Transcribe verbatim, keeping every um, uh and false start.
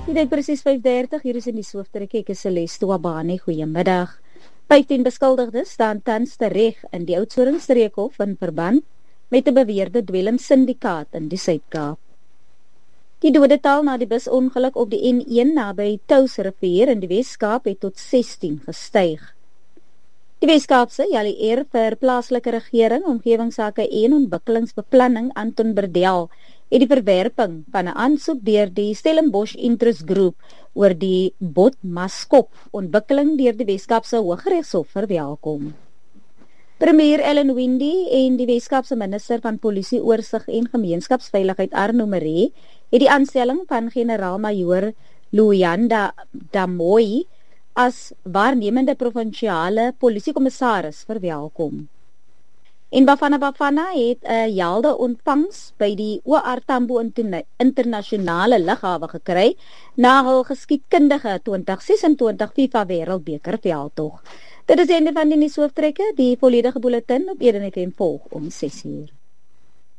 Dit is presies vyf dertig, hier is in die Sooftrekkie, ek is Celeste Wabane, goeiemiddag. vyftien beskuldigdes staan tans tereg in die Oudtshoorn streekhof in verband met 'n beweerde dwelmsyndikaat in die Suid-Kaap. Die dodetal na die busongeluk op die N een naby Touwsrivier in die Wes-Kaap het tot sestien gestyg. Die Wes-Kaapse J L R vir plaaslike regering, omgewingsake en ontwikkelingsbeplanning Anton Berdel het die verwerping van 'n aansoek deur die Stellenbosch Interest Group oor die Botmaskop ontwikkeling deur die Wes-Kaapse Hooggeregshof verwelkom. Premier Ellen Windey en die Wes-Kaapse minister van Polisie, Oorsig en Gemeenskapsveiligheid Arno Maree het die aanstelling van generaal-majoor Luyanda Damoy as waarnemende provinsiale polisiekommissaris verwelkom. En Bafana Bafana het 'n jelde ontvangs by die O R Tambo internasionale lughawe gekry na hul geskiedkundige twintig sesentwintig FIFA Wêreldbeker veldtog. Dit is einde van die nuushooftrekke, die volledige bulletin op Eden F M volg om ses uur.